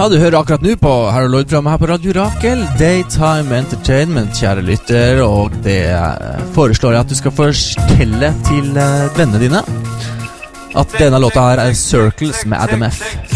Ja, du hører akkurat nå på Harold Lloyd-programmet her på Radio Rakel, Daytime Entertainment, kjære lytter, og det foreslår jeg at du skal fortelle til vennene dine at denne låta her Circles med Adam F.